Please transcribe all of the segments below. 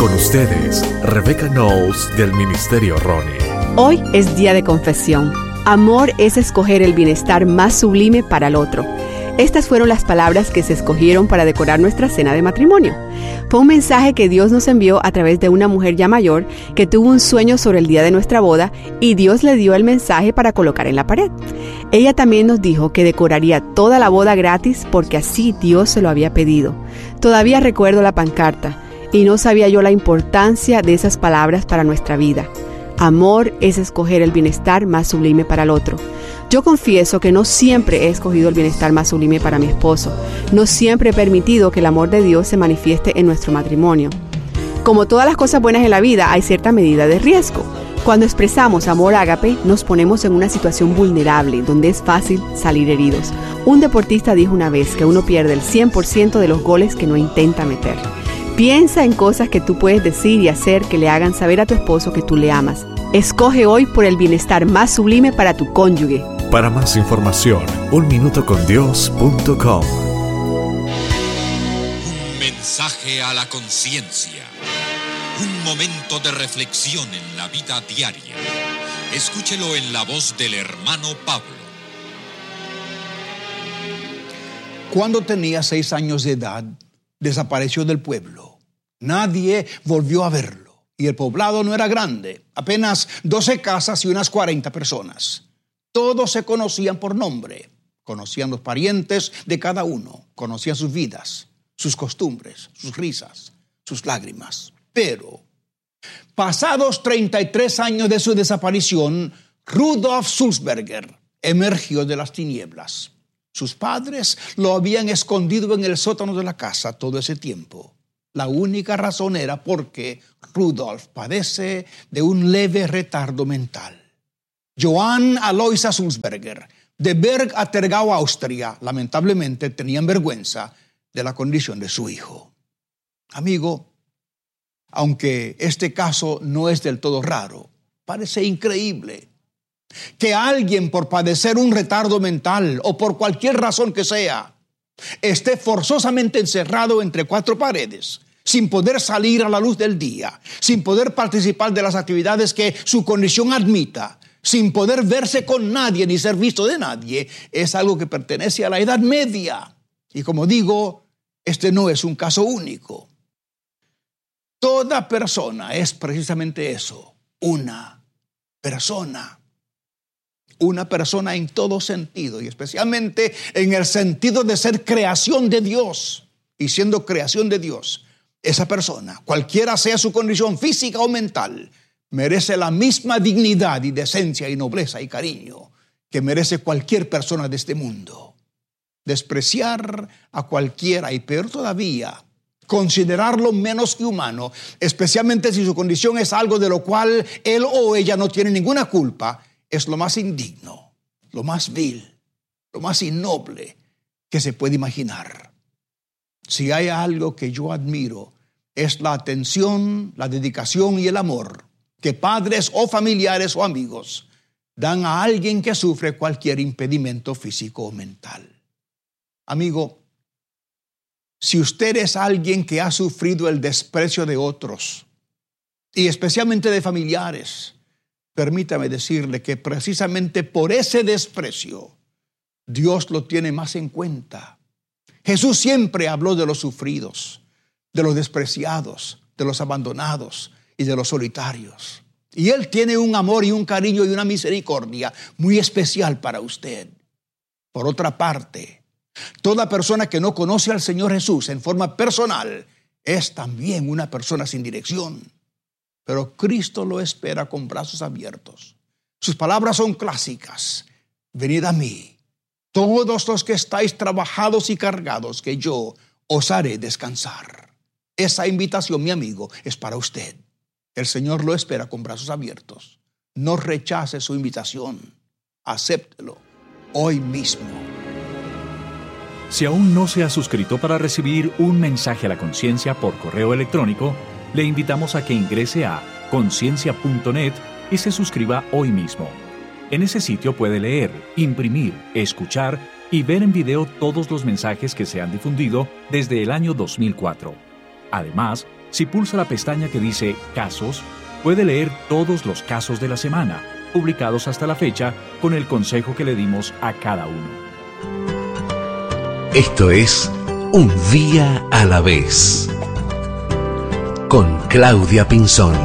Con ustedes, Rebecca Knowles del Ministerio Ronnie. Hoy es día de confesión. Amor es escoger el bienestar más sublime para el otro. Estas fueron las palabras que se escogieron para decorar nuestra cena de matrimonio. Fue un mensaje que Dios nos envió a través de una mujer ya mayor que tuvo un sueño sobre el día de nuestra boda y Dios le dio el mensaje para colocar en la pared. Ella también nos dijo que decoraría toda la boda gratis porque así Dios se lo había pedido. Todavía recuerdo la pancarta y no sabía yo la importancia de esas palabras para nuestra vida. Amor es escoger el bienestar más sublime para el otro. Yo confieso que no siempre he escogido el bienestar más sublime para mi esposo. No siempre he permitido que el amor de Dios se manifieste en nuestro matrimonio. Como todas las cosas buenas en la vida, hay cierta medida de riesgo. Cuando expresamos amor ágape, nos ponemos en una situación vulnerable, donde es fácil salir heridos. Un deportista dijo una vez que uno pierde el 100% de los goles que no intenta meter. Piensa en cosas que tú puedes decir y hacer que le hagan saber a tu esposo que tú le amas. Escoge hoy por el bienestar más sublime para tu cónyuge. Para más información, unminutocondios.com. Un mensaje a la conciencia. Un momento de reflexión en la vida diaria. Escúchelo en la voz del hermano Pablo. Cuando tenía 6 años de edad, desapareció del pueblo. Nadie volvió a verlo. Y el poblado no era grande, apenas 12 casas y unas 40 personas. Todos se conocían por nombre. Conocían los parientes de cada uno. Conocían sus vidas, sus costumbres, sus risas, sus lágrimas. Pero, pasados 33 años de su desaparición, Rudolf Sulzberger emergió de las tinieblas. Sus padres lo habían escondido en el sótano de la casa todo ese tiempo. La única razón era porque Rudolf padece de un leve retardo mental. Johann Aloysia Sulzberger, de Berg a Tergau, Austria, lamentablemente tenían vergüenza de la condición de su hijo. Amigo, aunque este caso no es del todo raro, parece increíble que alguien por padecer un retardo mental o por cualquier razón que sea, esté forzosamente encerrado entre 4 paredes, sin poder salir a la luz del día, sin poder participar de las actividades que su condición admita, sin poder verse con nadie ni ser visto de nadie. Es algo que pertenece a la Edad Media. Y como digo, este no es un caso único. Toda persona es precisamente eso, una persona. Una persona en todo sentido, y especialmente en el sentido de ser creación de Dios. Y siendo creación de Dios, esa persona, cualquiera sea su condición física o mental, merece la misma dignidad y decencia y nobleza y cariño que merece cualquier persona de este mundo. Despreciar a cualquiera, y peor todavía, considerarlo menos que humano, especialmente si su condición es algo de lo cual él o ella no tiene ninguna culpa, es lo más indigno, lo más vil, lo más innoble que se puede imaginar. Si hay algo que yo admiro, es la atención, la dedicación y el amor que padres o familiares o amigos dan a alguien que sufre cualquier impedimento físico o mental. Amigo, si usted es alguien que ha sufrido el desprecio de otros, y especialmente de familiares, permítame decirle que precisamente por ese desprecio, Dios lo tiene más en cuenta. Jesús siempre habló de los sufridos, de los despreciados, de los abandonados y de los solitarios. Y Él tiene un amor y un cariño y una misericordia muy especial para usted. Por otra parte, toda persona que no conoce al Señor Jesús en forma personal es también una persona sin dirección. Pero Cristo lo espera con brazos abiertos. Sus palabras son clásicas. Venid a mí, todos los que estáis trabajados y cargados, que yo os haré descansar. Esa invitación, mi amigo, es para usted. El Señor lo espera con brazos abiertos. No rechace su invitación. Acéptelo hoy mismo. Si aún no se ha suscrito para recibir un mensaje a la conciencia por correo electrónico, le invitamos a que ingrese a conciencia.net y se suscriba hoy mismo. En ese sitio puede leer, imprimir, escuchar y ver en video todos los mensajes que se han difundido desde el año 2004. Además, Si pulsa la pestaña que dice Casos, puede leer todos los casos de la semana, publicados hasta la fecha, con el consejo que le dimos a cada uno. Esto es Un Día a la Vez, con Claudia Pinzón.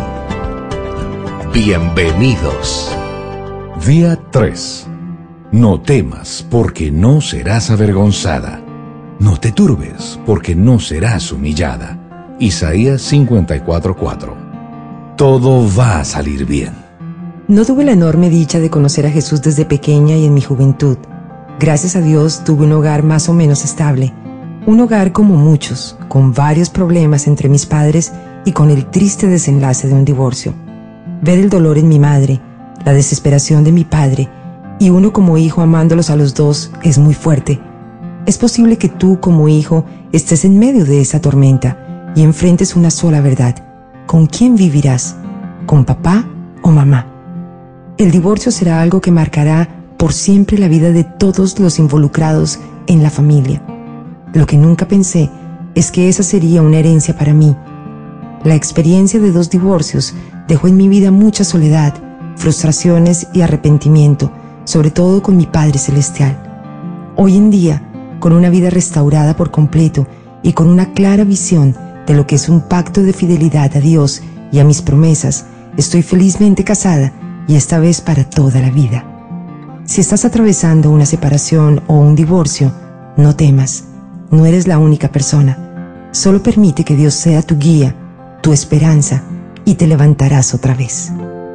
Bienvenidos. Día 3. No temas, porque no serás avergonzada. No te turbes, porque no serás humillada. Isaías 54:4. Todo va a salir bien. No tuve la enorme dicha de conocer a Jesús desde pequeña y en mi juventud. Gracias a Dios tuve un hogar más o menos estable. Un hogar como muchos, con varios problemas entre mis padres y con el triste desenlace de un divorcio. Ver el dolor en mi madre, la desesperación de mi padre y uno como hijo amándolos a los dos es muy fuerte. Es posible que tú como hijo estés en medio de esa tormenta y enfrentes una sola verdad. ¿Con quién vivirás? ¿Con papá o mamá? El divorcio será algo que marcará por siempre la vida de todos los involucrados en la familia. Lo que nunca pensé es que esa sería una herencia para mí. La experiencia de 2 divorcios dejó en mi vida mucha soledad, frustraciones y arrepentimiento, sobre todo con mi Padre Celestial. Hoy en día, con una vida restaurada por completo y con una clara visión de lo que es un pacto de fidelidad a Dios y a mis promesas, estoy felizmente casada y esta vez para toda la vida. Si estás atravesando una separación o un divorcio, no temas, no eres la única persona. Solo permite que Dios sea tu guía, tu esperanza, y te levantarás otra vez.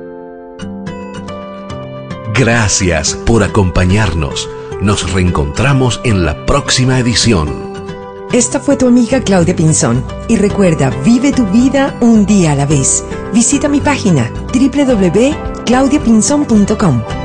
Gracias por acompañarnos. Nos reencontramos en la próxima edición. Esta fue tu amiga Claudia Pinzón. Y recuerda, vive tu vida un día a la vez. Visita mi página www.claudiapinzon.com.